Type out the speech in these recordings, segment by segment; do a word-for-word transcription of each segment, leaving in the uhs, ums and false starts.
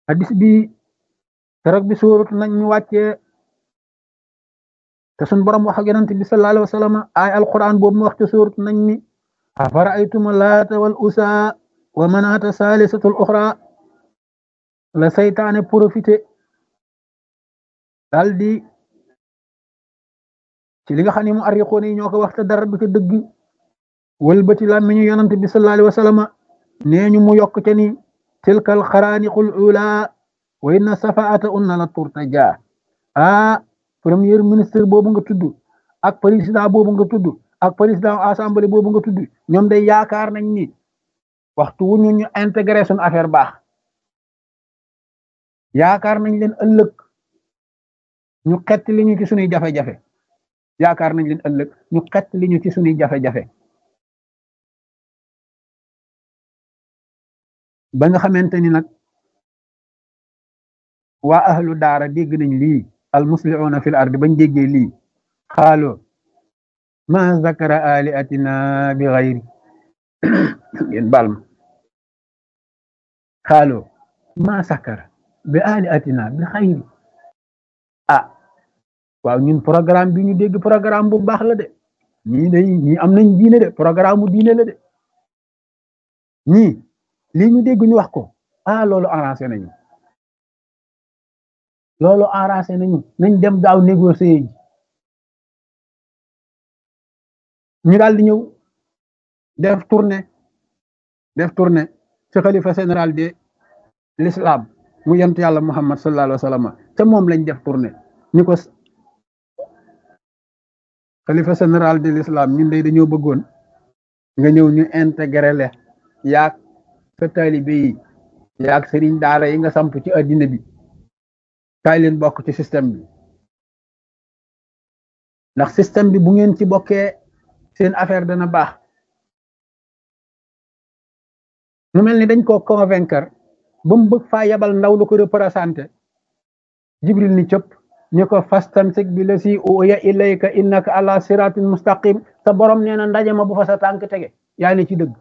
hadis bi keroog bi suuratu nañ ñu wàccee te suñ borom wax ak yonent bi sallallahu alayhi wa sallam ay alquran boobu mu wax ci suuratu nañ mi afara'aytum laata wal usa wa manaata saalisatul uxra la saytaane profité daal di ci li nga xam ne mu arriqoon yi ñoo ko wax te dara du ca dëgg wëlbati làmmiñu yonent bi sallallahu alayhi wa sallam nee ñu mu yokk ca ni tilkal xaraaniqul ula wa inna safaata unna la turtaja ah premier ministre boobu nga tudd ak président boobu nga tudd ak président assemblée boobu nga tudd ñoom day yaakaar nañ ni waxtu wu ñu ñu intégré suñu affaire baax yaakaar nañ leen ëllëg ñu xett li ñu ci suñuy jafe-jafe yaakaar nañ leen ëllëg ñu xett li ñu ci suñuy jafe-jafe ba nga xamante ni nag waa ahlu daara dégg nañ lii al muslihuuna fil ardi bañ déggee lii xaaloo ma zakara aliatina bi xayri ngeen baal ma xaaloo ma zakara bi aliatina bi xayri ah waaw ñun programme bi ñu dégg programme bu baax la de ñii day ñii am nañ diine de programme bu diine la de ñii lii ñu dégg ñu wax ko ah loolu arrangé nañu loolu arrangé nañu nañ dem gaaw négocier ji ñu daal di ñëw def tournée def tournée ci xalifa général de l'islam mu yent yàlla muhammad sallallahu alayhi wa sallam te moom lañ def tournée ñu ko xalifa général de l'islam ñun day dañoo bëggoon nga ñëw ñu intégré le yaag sa taalibe yi yaag sëriñ daara yi nga samp ci addina bi kaay leen bokk ci système bi ndax système bi bu ngeen ci bokkee seen affaire dana baax mu mel ni dañ koo convaincre ba mu bëgg faa yabal ndaw lu ko représenté jibril ni cëpp ñu ko fastamsik bi la si uya ilayka innaka ala siratin mustaqim sa borom nee na ndaje ma bu fa sa tànk tege yaa ne ci dëgg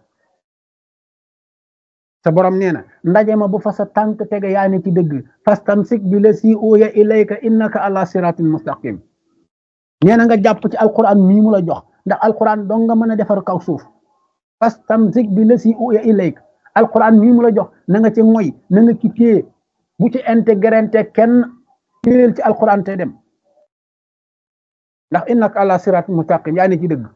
sa borom nee na ndaje ma bu fa sa tànk tege yaa ne ci dëgg fastamsik bi la si uya ilayka innaka ala siratin mustaqim nee na nga jàpp ci alquran mii mu la jox ndax alquran dong nga mën a defar kaw suuf fastamsik bi la si uya ilayka alquran mii mu la jox na nga ci moy na nga ci téye bu ci intégrante kenn téel ci alquran te dem ndax innaka ala siratin mustaqim yaa ne ci dëgg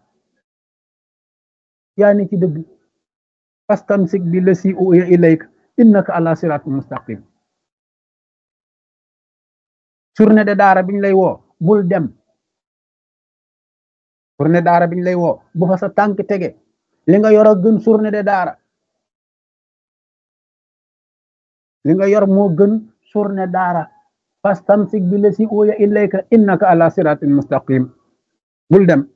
yaa ne ci dëgg fastamsik bi la si uya ilayka innaka ala siratin mustaqim journée de daara biñ lay woo bul dem journée daara biñ lay woo bu fa sa tànk tege li nga yor a gën journée de daara li nga yor moo gën journée daara fastamsik bi la si uya ilayka innaka ala siratin mustaqim bul dem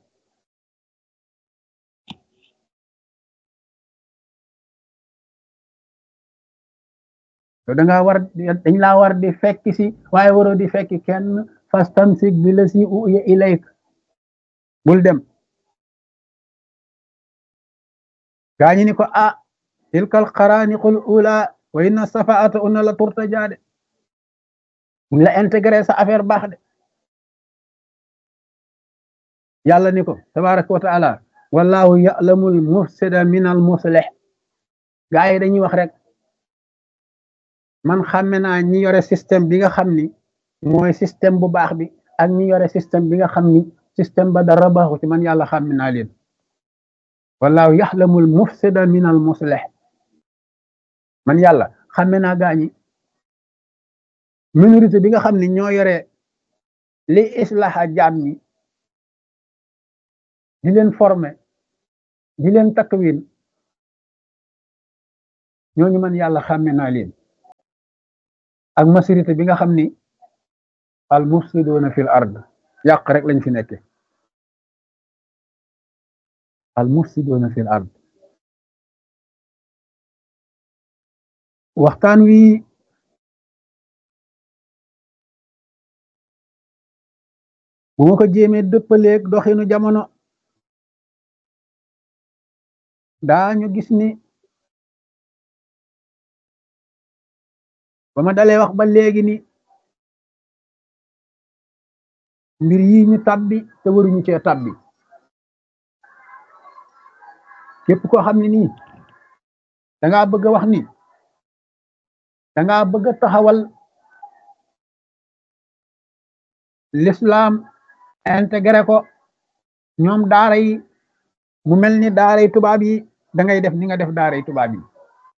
da nga war dañ laa war di fekk si waaye waroo di fekk kenn fastamsik bi la si uya ilayka bul dem gaa ñi ni ko ah tilkal xaraaniqul ula wa inna safaata unna la turtaja de buñ la intégré sa affaire baax de yàlla ni ko tabaraka wa taala wallahu ya'lamul mufsida min al muslih gaa yi dañuy wax rek man xàmme naa ñi yore système bi nga xam ni mooy système bu baax bi ak ñi yore système bi nga xam ni système ba dara baaxu ci man yàlla xàmme naa leen wallahu yaxlamul mufsida min al muslih man yàlla xàmme naa gaañi minorité bi nga xam ni ñoo yore li islaha jaam ñi di leen former di leen takwin ñooñu man yàlla xàmme naa leen ak majorité bi nga xam ni al mufsiduna fil ard yàq rek lañ fi nekke al mufsiduna fil ard waxtaan wi bu ma ko jéemee dëppaleeg doxinu jamono daañu gis ni ba ma dalee wax ba léegi ni mbir yi ñu tabbi te waruñu cee tabbi képp koo xam ne nii da ngaa bëgg a wax ni da ngaa bëgg a taxawal l'islam intégré ko ñoom daara yi mu mel ni daara yi tubaab yi da ngay def ni nga def daara yi tubaab yi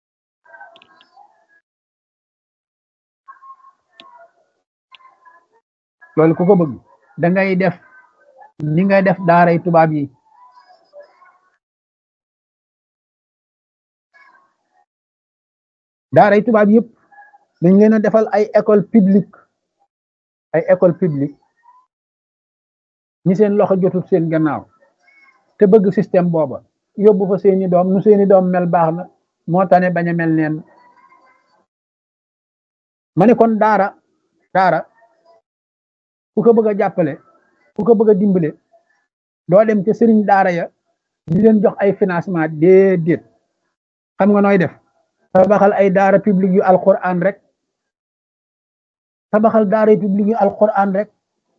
loolu ku ko bëgg da ngay def ni nga def daara yi tubaab yi daara yi tubaab yëpp dañ leen a defal ay école publique ay école publique ñi seen loxo jotul seen gannaaw te bëgg système booba yóbbu fa seeni doom nu seeni doom mel baax na moo tane bañ a mel neen ma ne kon daara daara ku ko bëgg a jàppale ku ko bëgg a dimbale doo dem ca sëriñ daara ya di leen jox ay financement déedéet xam nga nooy def tabaxal ay daara publique yu alquran rek tabaxal daara publique yu alquran rek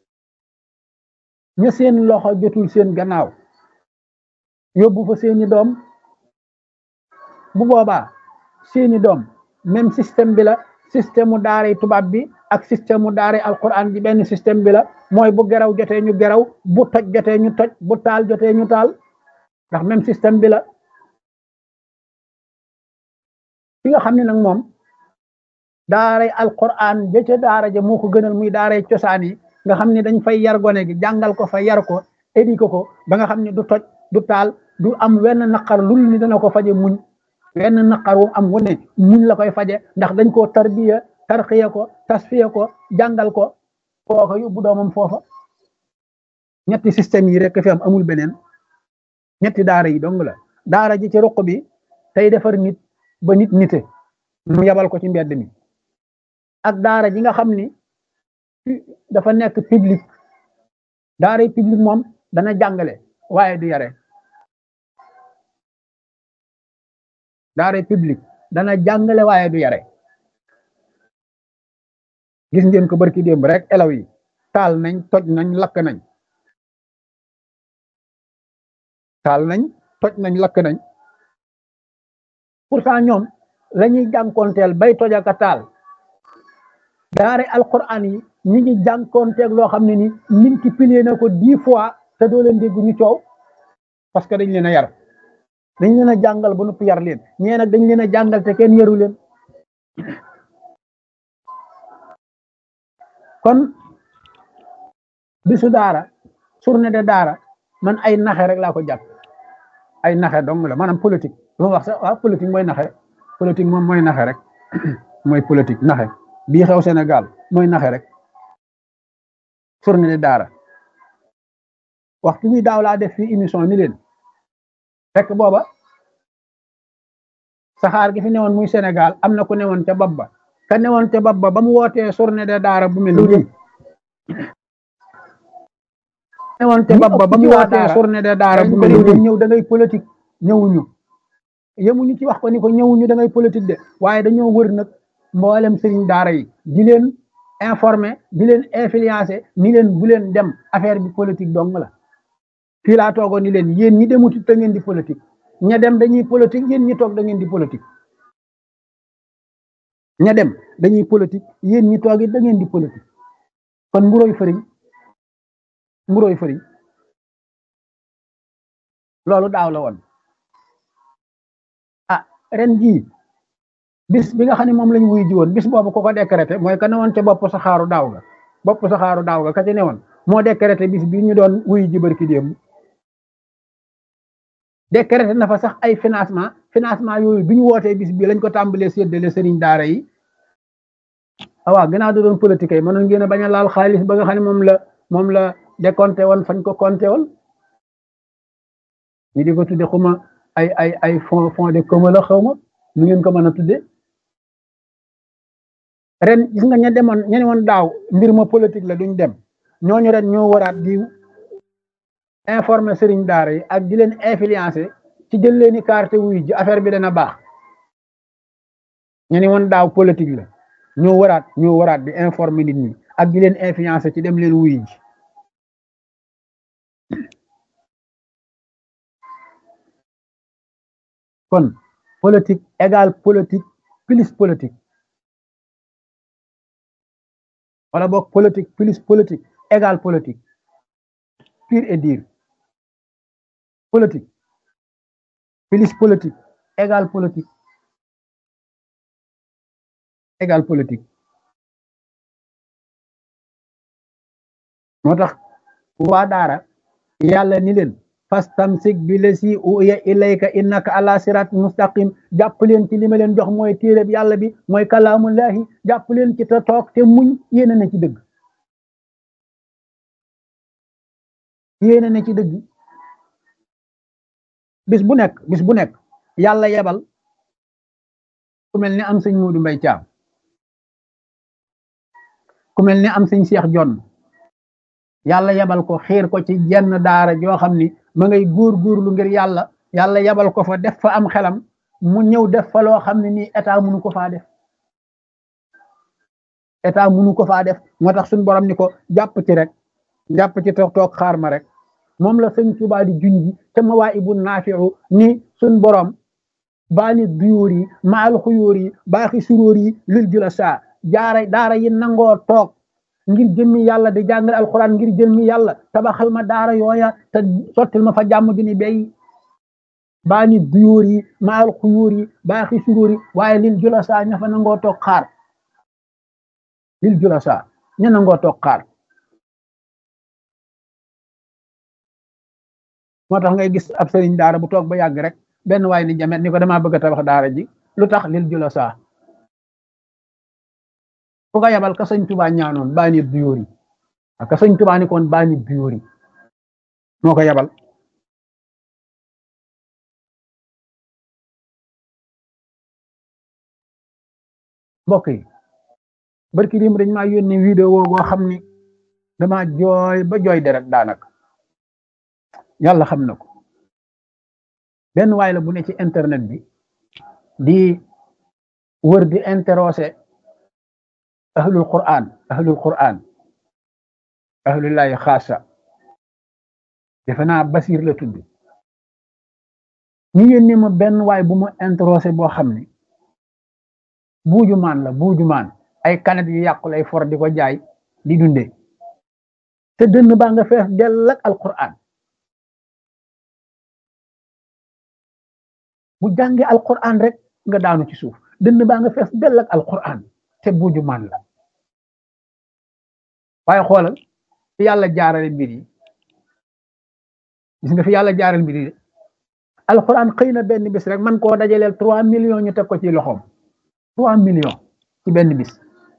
ña seen loxo jotul seen gannaaw yóbbu fa seeni doom bu boobaa seeni doom même système bi la système mu daaray tubaab bi ak système mu daaray alquran bi benn système bi la mooy bu geraw jotee ñu geraw bu toj jotee ñu toj bu taal jotee ñu taal ndax même système bi la ki nga xam ne nag moom daaray alquran ja ca daara ja moo ko gënal muy daaray cosaan yi nga xam ne dañ fay yar gone gi jàngal ko fa yar ko éduqué ko ba nga xam ne du toj du taal du am wenn naqar lul ni dana ko faje muñ wenn naqar wu am wane muñ la koy faje ndax dañ koo tarbiya tarxiya ko tasfiya ko jàngal ko kooka yóbbu doomam foofa ñetti système yi rek fi am amul beneen ñetti daara yi dong la daara ji ci ruq bi tey defar nit ba nit nite mu yabal ko ci mbedd mi ak daara ji nga xam ni dafa nekk public daara public moom dana jàngale waaye du yare daara public dana jàngale waaye du yare gis ngeen ko barki démb rek elaw yi taal nañ toj nañ lakk nañ taal nañ toj nañ lakk nañ pourtant ñoom la ñuy jànkoonteel bay toj ak a taal daara alquran yi ñi ngi jànkoonteeg loo xam ne ni multiplier na ko dix fois te doo leen dégg ñu coow parce que dañ leen a yar dañ leen a jàngal ba noppi yar leen ñee nag dañ leen a jàngal te kenn yaru leen kon bisu daara journée de daara man ay naxe rek laa ko jàpp ay naxe dong la maanaam politique lu ma wax sax waaw politique mooy naxe politique moom mooy naxe rek mooy politique naxe bii xew Sénégal mooy naxe rek journée de daara waxtu bi daaw laa def fii émission ni leen fekk booba saxaar gi fi newoon muy Sénégal am na ku newoon ca bopp ba ka newoon ca bopp ba ba mu wootee journée de daara bu mel nii newoon ca bopp ba ba mu wootee journée de daara bu mel nii ñëw da ngay politique ñëwuñu yemuñu ci wax ko ni ko ñëwuñu da ngay politique de waaye dañoo wër nag mboolem sëriñ daara yi di leen informer di leen influencer ni leen bu leen dem affaire bi politique dong la fii laa toogoon ni leen yéen ñi demut da ngeen di politique ña dem dañuy politique yéen ñi toog da ngeen di politique ña dem dañuy politique yéen ñi toog it da ngeen di politique kon mburoy fëriñ mburoy fëriñ loolu daaw la woon ah ren jii bis bi nga xam ne moom lañ wuy ji woon bis boobu ko ko décrété mooy ka ne woon ca bopp saxaaru daaw ga bopp saxaaru daaw ga ka ci ne woon moo décrété bis bi ñu doon wuy ji barki démb décrété na fa sax ay financement financement yooyu bi ñu wootee bis bi lañ ko tàmbalee séddale sëriñ daara yi awaa gannaaw da doon politique yi mënoon ngeen a bañ a laal xaalis ba nga xam ne moom la moom la décompté woon fañ ko compté woon ñu di ko tudde xuma ay ay ay fond fond de commun la xaw ma nu ngeen ko mën a tudde ren gis nga ña demoon ña ne woon daaw mbir ma politique la duñ dem ñooñu ren ñoo waraat di informer sëriñ daara yi ak di leen influencer ci jël leeni carte wuy ji affaire bi dana baax ña ne woon daaw politique la ñoo waraat ñoo waraat di informer nit ñi ak di leen influencer ci dem leen wuy ji kon politique égale politique plus politique wala boog politique plus politique égale politique pure et dire politique plus politique égale politique égale politique moo tax waa daara yàlla ni leen fastamsik bi lasi uya ilayka innaka ala sirat mustaqim jàpp leen ci li ma leen jox mooy téereb yàlla bi mooy kalaamullahi jàpp leen ci te toog te muñ yéene na ci dëgg yéene na ci dëgg bis bu nekk bis bu nekk yàlla yebal ku mel ni am sëñ Muudu Mbay Caam ku mel ni am sëñ Seex Jonn yàlla yebal ko xiir ko ci jenn daara joo xam ni ma ngay góor góorlu ngir yàlla yàlla yebal ko fa def fa am xelam mu ñëw def fa loo xam ne nii état munu ko faa def état munu ko faa def moo tax suñu borom ni ko jàpp ci rek jàpp ci toog toog xaar ma rek moom la sëñ Tuubaa di junji te Mawaahibu Naafi'u ni suñ borom baani duyóor yi maal xuyóor yi baaxi suróor yi lil jula saa jaara daara yi nangoo toog ngir jëmmi yàlla di jàngale alxuraan ngir jëmmi yàlla tabaxal ma daara yooya te sottil ma fa jàmm gi ni bay baani duyóor yi maal xuyóor yi baaxi suróor yi waaye lil jula saa ña fa nangoo toog xaar lil jula saa ña nangoo toog xaar moo tax ngay gis ab sëriñ daara bu toog ba yàgg rek benn waay ni jamet ni ko damaa bëgg a tabax daara ji lu tax lil jula saa ku ko yabal ka sëñ Tuubaa ñaanoon baani duyóor yi ka sëñ Tuubaa ni koon baani duyóor yi moo ko yabal mbokk yi barki dim dañ maa yónnee vidéo boo xam ni dama jooy ba jooy deret daanaka yàlla xam na ko benn waay la bu ne ci internet bi di wër di interroger ahlul quran ahlul quran ahlullahi xaasa defe naa Basir la tudd ñu yónnee ma benn waay bu mu interroger boo xam ni buuju maan la buuju maan ay kanet yu yàqu lay for di ko jaay di dunde te dënn baa nga fees dell ak alquran bu jàngee alquran rek nga daanu ci suuf dënn baa nga fees dell ak alquran te buuju maan la waaye xoolal fi yàlla jaarale mbir yi gis nga fi yàlla jaarale mbir yi alquran xëy na benn bis rek man koo dajaleel trois millions ñu teg ko ci loxoom trois millions ci benn bis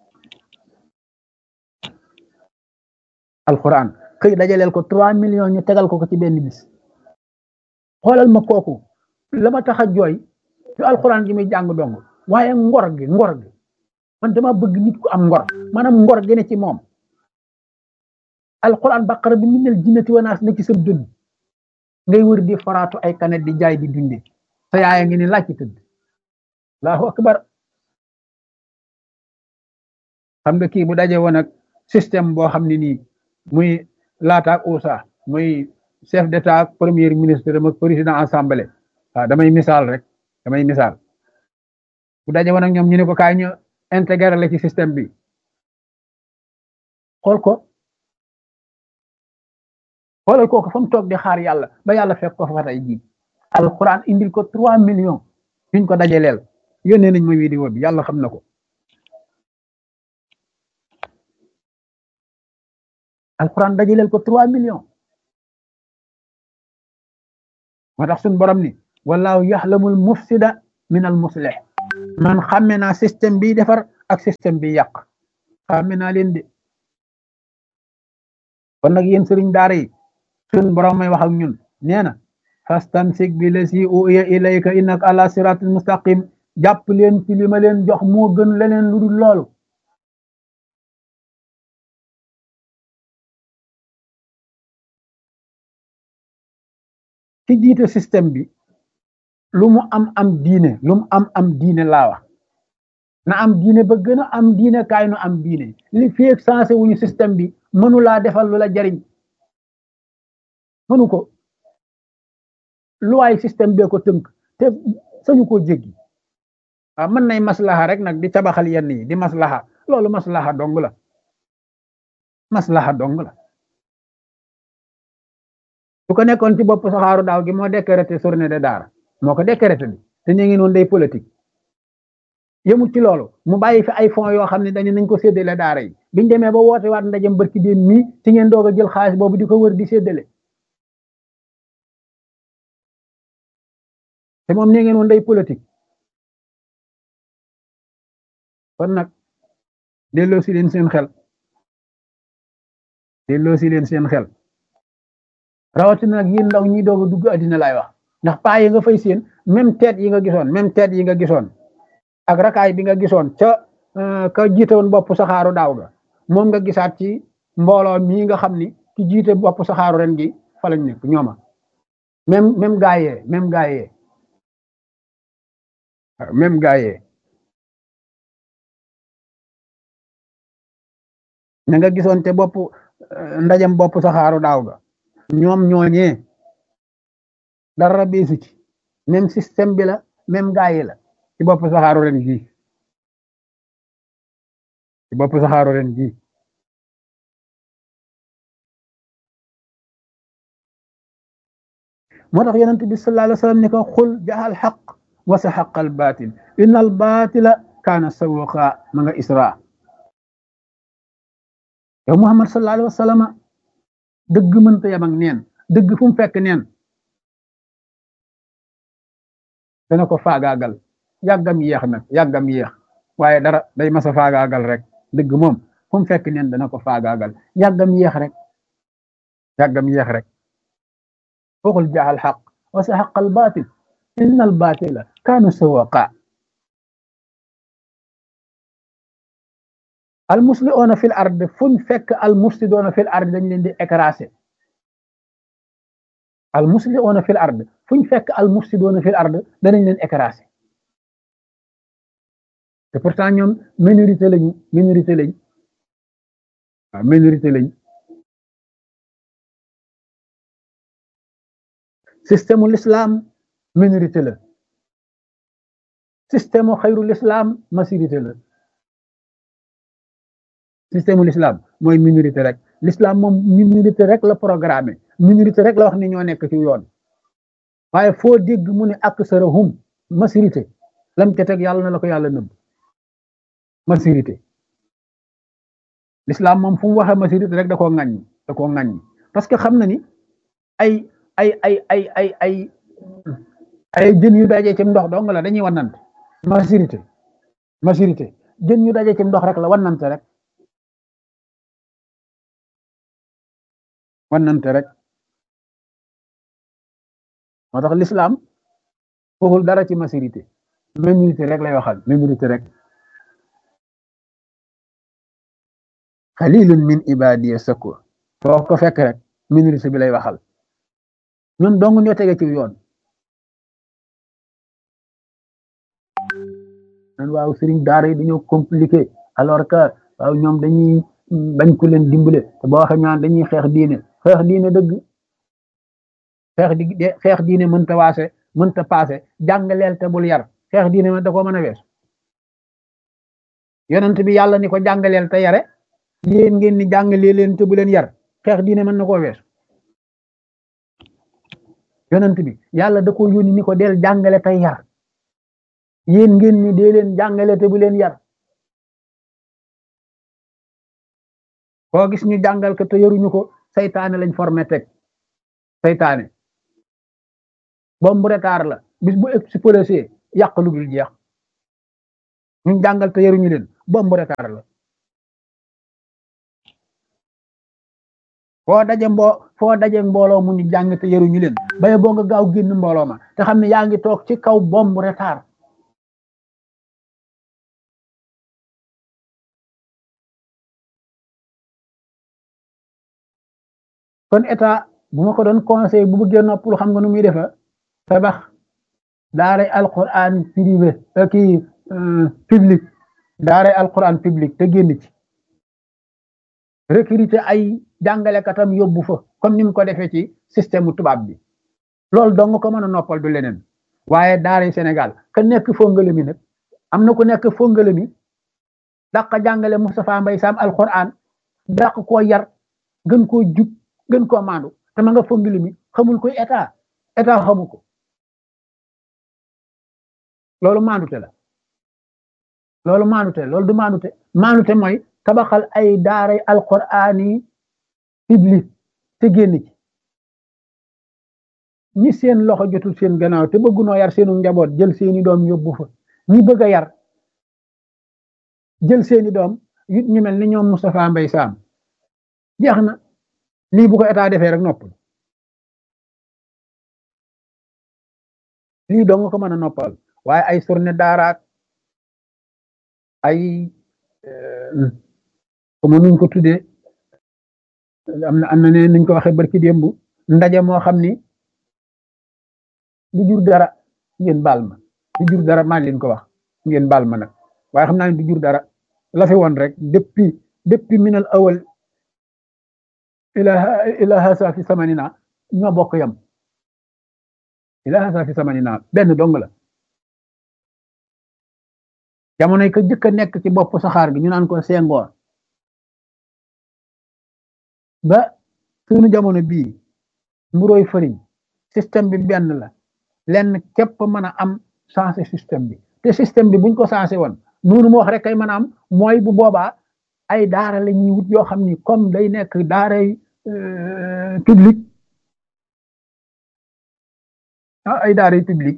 alquran xëy dajaleel ko trois millions ñu tegal ko ko ci benn bis xoolal ma kooku la ma tax a jooy du alquran ji muy jàng dong waaye ngor gi ngor gi man dama bëgg nit ku am ngor maanaam ngor gi ne ci moom alquran baqara bi minal jinnati wa naas ne ci sa dund ngay wër di faraatu ay kanet di jaay di dunde sa yaaya ngi ni laaj ci tëdd allahu akbar xam nga kii bu daje woon ak système boo xam ne nii muy laata ak usa muy chef d'état ak premier ministre ak président assemblée waaw damay misaal rek damay misaal bu daje woon ak ñoom ñu ne ko kaay ñu intégré la ci système bi xool ko xoolal kooku fa mu toog di xaar yàlla ba yàlla fekk ko fa tey jii alquran indil ko trois millions yuñ ko dajaleel yónnee nañ ma vidéo bi yàlla xam na ko alquran dajaleel ko trois millions moo tax suñ borom ni wallahu yaxlamul mufsida min al muslih man xàmme naa système bi defar ak système bi yàq xàmme naa leen de kon nag yéen sëriñ daara yi suñ borom may wax ak ñun nee na fastamsik bi lasi uya ilayka innaka ala siratul mustaqim jàpp leen ci li ma leen jox moo gën leneen lu dul loolu ci jiite système bi lu mu am am diine lu mu am am diine laa wax na am diine ba gën a am diine kaay nu am diine li feeg sensé wuñu système bi mënu laa defal lu la jariñ mënu ko luwaay système bee ko tënk te sañu koo jéggi waaw mën nay maslaha rek nag di tabaxal yenn yi di maslaha loolu maslaha dong la maslaha dong la su ko nekkoon ci bopp saxaaru daaw gi moo décrété journée de daara moo ko décrété bi te ñu ngi noonu day politique yëmul ci loolu mu bàyyi fi ay fonds yoo xam ne dañu nañ ko séddale daara yi biñ demee ba woote waat ndajem barki déem mii ci ngeen doog a jël xaalis boobu di ko wër di séddale te moom nee ngeen woon day politique kon nag delloo si leen seen xel delloo si leen seen xel rawatina nag yéen ndaw ñi doog a dugg addina laay wax ndax paa yi nga fay seen même tête yi nga gisoon même tête yi nga gisoon ak rakaay bi nga gisoon ca ka jiite woon bopp saxaaru daaw ga moom nga gisaat ci mbooloo mii nga xam ni ki jiite bopp saxaaru ren gi fa lañ nekk ñooma même même gaayee même gaayee même gaayee na nga gisoon te bopp ndajem bopp saxaaru daaw ga ñoom ñooñee dara beesu ci même système bi la même gaayee la ci bopp saxaaru ren gi ci bopp saxaaru ren gi moo tax yonent bi sallallahu alayhi wa sallam ni ko xul jaxal xaq wa saxaqa al batil inna al batila kaana sawuqa ma nga isra yow Muhammad sallallahu alayhi wa sallam dëgg mënta yam ak neen dëgg fu mu fekk neen dana ko faagaagal yàggam yéex nag yàggam yéex waaye dara day masa faagaagal rek dëgg moom fu mu fekk neen dana ko faagaagal yàggam yéex rek yàggam yéex rek waxul jaxal xaq wa saxaqa al batil inna al batila kaana sawaqa al musliuna fil ard fuñ fekk al mufsiduna fil ard dañ leen di écraser al musliuna fil ard fuñ fekk al mufsiduna fil ard danañ leen écraser te pourtant ñoom minorité lañu minorité lañ waaw minorité lañ système l'islam minorité la système xayrul islam majorité la système l'islam mooy minorité rek l'islam moom minorité rek la programmé minorité rek la wax ni ñoo nekk ci yoon waaye foo dégg mu ne aksarahum majorité lam ca teg yàlla na la ko yàlla nëbb majorité l'islam moom fu mu waxee majorité rek da koo ŋàññi da koo ŋàññi parce que xam na ni ay ay ay ay ay ay ay jën yu dajee ci ndox dong la dañuy wannante majorité majorité jën yu dajee ci ndox rek la wannante rek wannante rek moo tax l'islam foofu dara ci majorité minorité rek lay waxal minorité rek qalilun min ibadiya shakur foo ko fekk rek minorité bi lay waxal ñun dong ñoo tege ci yoon nan waaw sëriñ daara yi dañoo compliqué alors que waaw ñoom dañuy bañ ku leen dimbale te boo waxee ñaan dañuy xeex diine xeex diine dëgg xeex di xeex diine mënta waase mënta paase jàngaleel te bul yar xeex diine ma da koo mën a wees yonent bi yàlla ni ko jàngaleel te yare yéen ngeen ni jàngalee leen te bu leen yar xeex diine mën na koo wees yonent bi yàlla da ko yónni ni ko del jàngale tey yar yéen ngeen ni dee leen jàngale te bu leen yar koo gis ñu jàngal ko te yaruñu ko saytaane lañ formé teg saytaane bombu retard la bis bu explosé yàq lu dul jeex ñu jàngal te yaruñu leen bombu retard la foo daje mbo foo daje mbooloo mu ñu jàng te yaruñu leen baye boo nga gaaw génn mbooloo ma te xam ne yaa ngi toog ci kaw bombu retard kon état bu ma ko doon conseil bu bëggee noppalu xam nga nu muy defa tabax daaray alquran privé kii public daaray alquran public te génn ci recruter ay jàngalekatam yóbbu fa comme ni mu ko defee ci système mu tubaab bi loolu dong ko mën a noppal du leneen waaye daaray Sénégal ka nekk fongale mi nag am na ku nekk fongale mi dàq jàngale Moustapha Mbaye Sam alquran dàq koo yar gën koo jub gën koo maandu te ma nga fongale mi xamul koy état état xamu ko loolu maandute la loolu maandute loolu du maandute maandute mooy tabaxal ay daaray alquran yi public te génn ci ñi seen loxo jotul seen gannaaw te bëggunoo yar seenu njaboot jël seeni doom yóbbu fa ñi bëgg a yar jël seeni doom yit ñu mel ni ñoom Moustapha Mbaye Sam jeex na lii bu ko état defee rek noppal lii dong ko mën a noppal waaye ay surne daaraak ay comme nuñ ko tuddee am na am na ne nuñ ko waxee barki démb ndaje moo xam ni du jur dara ngeen baal ma du jur dara maa leen ko wax ngeen baal ma nag waaye xam naa ne du jur dara la fi woon rek depuis depuis minal awal ila ila hasa fi samanina ñoo bokk yam ila hasa fi samanina benn dong la jamonoy ko jëkk a nekk ci bopp saxaar gi ñu naan ko Senghor ba suñu jamono bii mburoy fëriñ système bi benn la lenn képp mën a am changé système bi te système bi buñ ko changé woon noonu mu wax rek kay mën a am mooy bu boobaa ay daara la ñuy wut yoo xam ni comme day nekk daaray public ah ay daaray public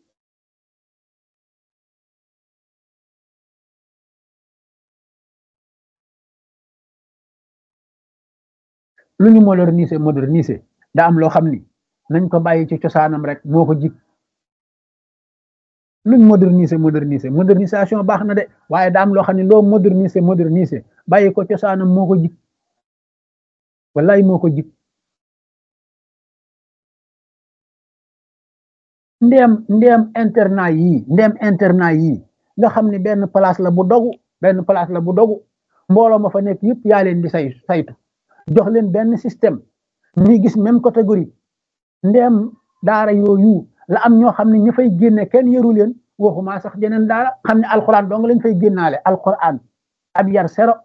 lu ñu moderniser moderniser daa am loo xam ni nañ ko bàyyi ci cosaanam rek moo ko jig luñ moderniser moderniser modernisation baax na de waaye daa am loo xam ne loo moderniser moderniser bàyyi ko cosaanam moo ko jig wallaay moo ko jig ndéem ndéem internat yii ndéem internat yii nga xam ne benn place la bu dogu benn place la bu dogu mbooloo ma fa nekk yëpp yaa leen di say saytu jox leen benn système ñuy gis même catégorie ndéem daara yooyu la am ñoo xam ne ña fay génne kenn yëru leen waxuma sax jeneen daara xam ne alxuraan dong lañ fay génnaale alxuraan ab yar sero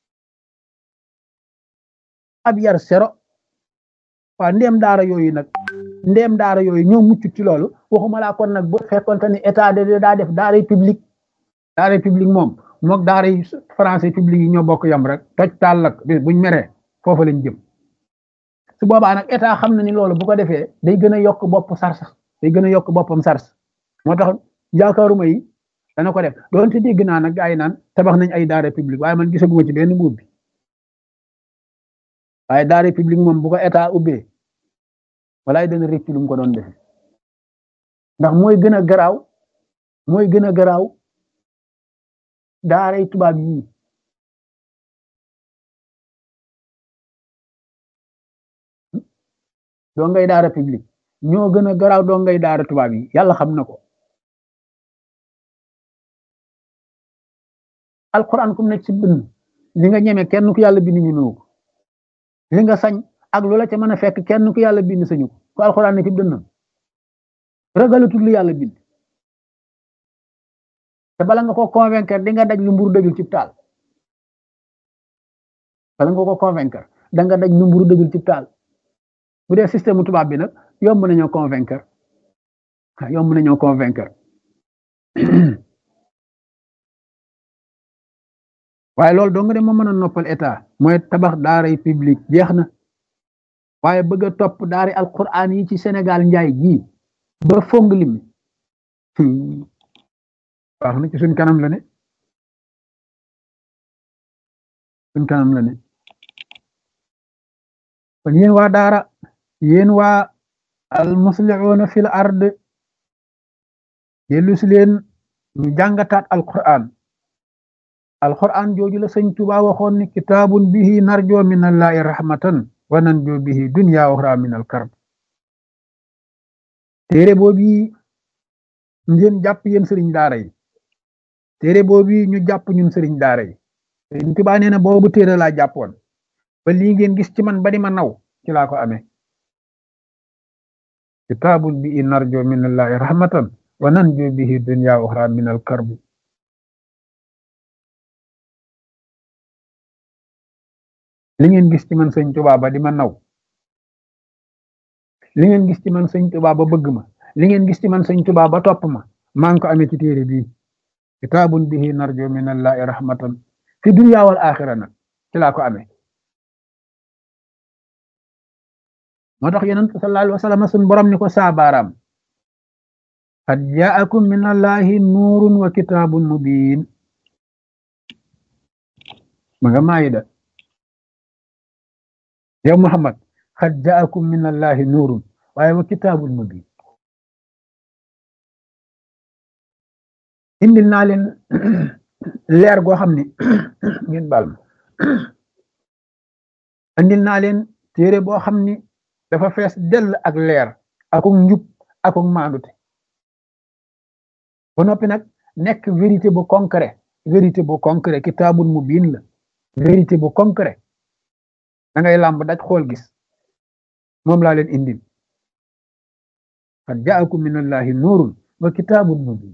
ab yar sero waaw ndéem daara yooyu nag ndéem daara yooyu ñoo mucc ci loolu waxuma laa kon nag bu fekkonte ni état de daa def daara public daara public moom mook daara français public yi ñoo bokk yam rek toj taal lak buñ meree foofu lañ jëm su boobaa nag état xam na ni loolu bu ko defee day gën a yokk bopp sars day gën a yokk boppam sars moo tax yaakaaruma yi dana ko def doonte dégg naa nag gaa yi naan tabax nañ ay daara public waaye man gisaguma ci benn mbuub bi waaye daara public moom bu ko état ubbee walaay dana rëcc lu mu ko doon defe ndax mooy gën a garaaw mooy gën a garaaw daaray tubaab yii doo ngay daara public ñoo gën a garaaw doo ngay daara tubaab yi yàlla xam na ko alquran kum nekk ci bind li nga ñeme kenn ku yàlla bind ñemewu ko li nga sañ ak loola ca mën a fekk kenn ku yàlla bind sañu ko ku alquran ne ci dënnam ragalatul lu yàlla bind te bala nga ko convaincre di nga daj lu mburu dëgul ci taal bala nga ko convaincre da nga daj lu mburu dëgul ci taal bu dee système tubaab bi nag yomb nañoo convaincre yomb nañoo convaincre waaye loolu dong de moo mën a noppal état mooy tabax daaray public jeex na waaye bëgg a topp daari alquran yi ci Sénégal njaay gii ba fong lim wax na ci suñ kanam la ne suñ kanam la ne kon yéen waa daara yéen waa al muslihuuna fil ard dellu si leen ñu jàngataat alquran alquran jooju la sëñ Tuubaa waxoon ni kitaabun bihi narjoo min allahi rahmatan wa nanjoo bihi dunya uxra min al karb téere boobu ngeen jàpp yéen sëriñ daara yi téere boobu ñu jàpp ñun sëriñ daara yi Sëriñ Tuubaa nee na boobu téere laa jàppoon ba lii ngeen gis ci man ba di ma naw ci laa ko amee kitaabun bi narjo minallahi rahmatan wa nanjo bihi dunya uxra min al karbi li ngeen gis ci man sëñ Tuubaa ba di ma naw li ngeen gis ci man sëñ Tuubaa ba bëgg ma li ngeen gis ci man sëñ Tuubaa ba topp ma maa ngi ko amee ci téere bii kitaabun bihi narjo minallahi rahmatan fi dunya wal axira nag ci laa ko amee moo tax yonent sallallahu alayhi wa sallam sun borom ni ko saabaaraam qad jaakum min allahi nuurun wa kitaabun mubiin ma nga maayida yow Muhammad qad jaakum min allahi nuurun waaye wa kitaabun mubiin indil naa leen leer goo xam ni ngeen baal ma indil naa leen téere boo xam ni dafa fees dell ak leer akuk njub akuk maandute ba noppi nag nekk vérité bu concret vérité bu concret kitaabun mubiin la vérité bu concret da ngay làmb daj xool gis moom laa leen indil qad jaakum min allahi nuurun wa kitaabun mubiin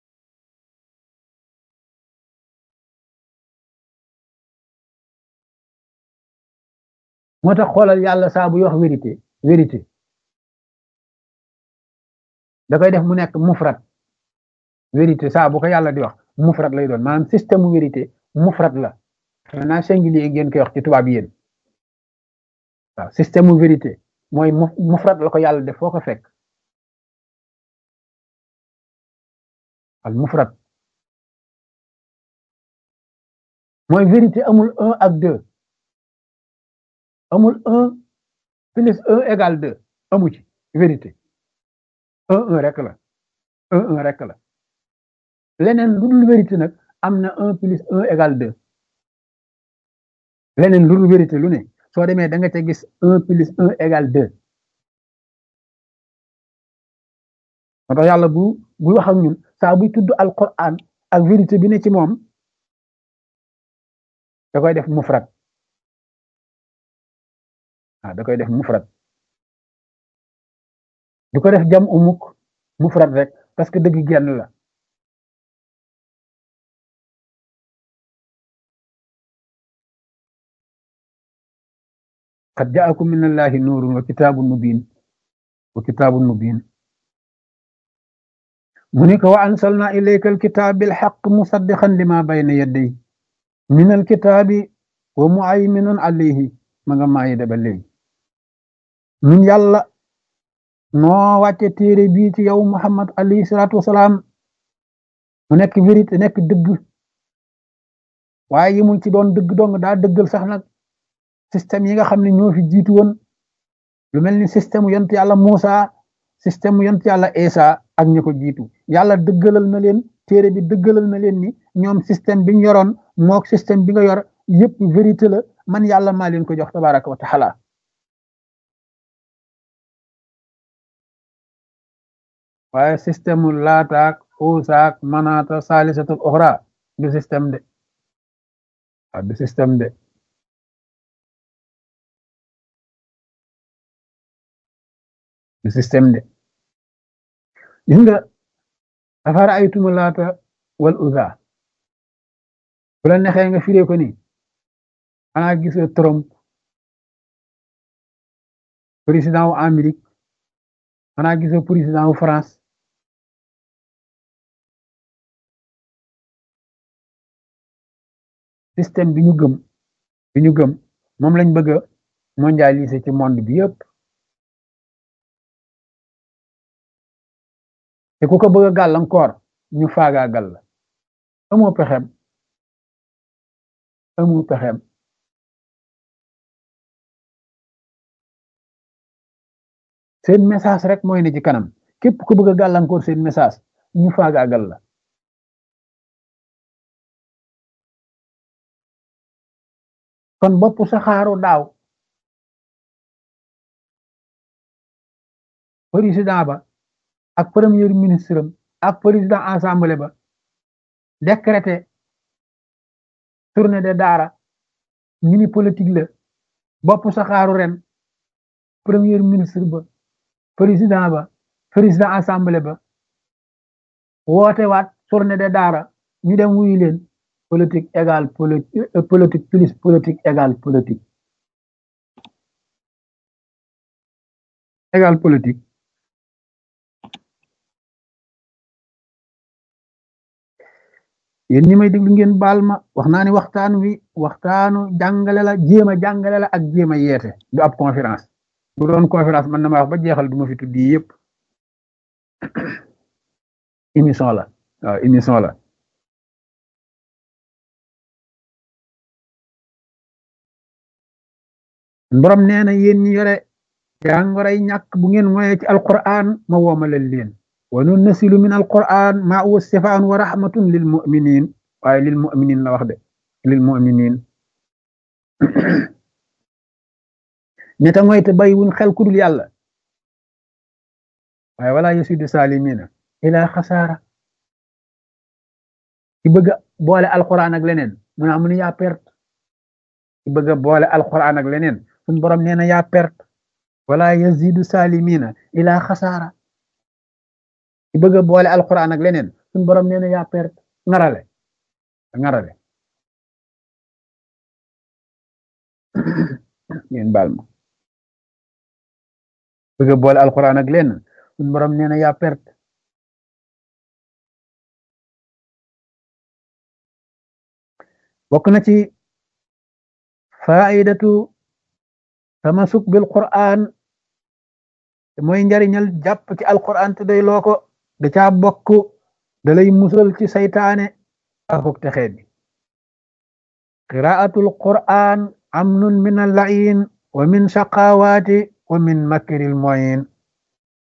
moo tax xoolal yàlla saa buy wax vérité vérité da koy def mu nekk mufrat vérité saa bu ko yàlla di wax mufrat lay doon maanaam système mu vérité mufrat la xanaa singulier ngeen koy wax ci tubaab yéen waaw système mu vérité mooy mufrat la ko yàlla def foo ko fekk al mufrat mooy vérité amul un ak deux amul un plus un égale deux amu ci vérité un un rek la un un rek la leneen lu dul vérité nag am na un plus un égale deux leneen lu dul vérité lu ne soo demee da nga ca gis un plus un égale deux moo tax yàlla bu bu wax ak ñun saa buy tudd alquran ak vérité bi ne ci moom da koy def mufrad ah da koy def mufrad du ko def jam umuk mufrad rek parce que dëgg genn la qad jaakum min allahi nuurun wa kitaabun mubiin wa kitaabun mubiin mu ni ko wa ansalna ilayka alkitaab bilxaq musaddiqan lima bayna yadday min alkitaabi wa muayminun alayhi ma nga maayi daba léegi ñun yàlla noo wàcce téere bii ci yow Muhammad alayhi salaatu wasalaam mu nekk vérité nekk dëgg waaye yimul ci doon dëgg dong daa dëggal sax nag système yi nga xam ne ñoo fi jiitu woon lu mel ni système yonent yàlla Muusa système yonent yàlla Isa ak ñi ko jiitu yàlla dëggalal na leen téere bi dëggalal na leen ni ñoom système bi ñu yoroon mook système bi nga yor yépp vérité la man yàlla maa leen ko jox tabaraka wa taala waaye système mu laataak uusaak manaata saalisatul oxra du système de ah du système de du système de gis nga afara aytumu laata wal uza bu la nexee nga firee ko nii xanaa gisoo Trump président wu Amérique xanaa gisoo président wu France système bi ñu gëm bi ñu gëm moom lañ bëgg a mondialiser ci monde bi yëpp te ku ko bëgg a gàllankoor ñu faagaagal la amoo pexem amoo pexem seen message rek mooy ne ci kanam képp ku bëgg a gàllankoor seen message ñu faagaagal la kon bopp saxaaru daaw président ba ak premier ministre am ak président assemblée ba décrété tournée de daara ñu ni politique la bopp saxaaru ren premier ministre ba président ba président assemblée ba woote waat tournée de daara ñu dem wuyu leen politique égale politique politique plus politique égale politique égale politique yéen ñi may déglu ngeen baal ma wax naa ni waxtaan wi waxtaanu jàngale la jéem a jàngale la ak jéem a yeete du ab conférence bu doon conférence man na ma wax ba jeexal du ma fi tuddi yëpp émission la waaw émission la borom nee na yéen ñi yore jàngoray ñàkk bu ngeen moye ci alquran ma woomalal leen wa nunnasilu min alquran ma huwa sifaan wa rahmatun lil muminin waaye lil muminin la wax de lil muminin ñeta mooy te bay wuñ xel kudul yàlla waaye wala yasidu salimina ila xasaara ci bëgg boole alquran ak leneen mu naa mu ne yaa perte ci bëgg boole alquran ak leneen suñ borom nee na yaa perte wala yazidu salimina ila xasaara ci bëgg boole alquran ak leneen suñ borom nee na yaa perte ngarale ngarale ngeen baal ma bëgg boole alquran ak leneen suñ borom nee na yaa perte bokk na ci faidatu tamasuk bil quran mooy njariñal jàpp ci alquran te day loo ko da caa bokk da lay musal ci saytaane akuk texee bi qiraatul quran amnun min al lain wa min shaqawaati wa min makril moyin